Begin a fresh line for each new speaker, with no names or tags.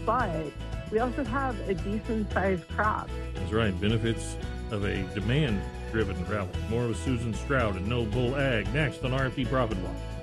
but we also have a decent sized crop.
That's right. Benefits of a demand-driven rally. More with Susan Stroud and No Bull Ag next on RFD Profit Walk.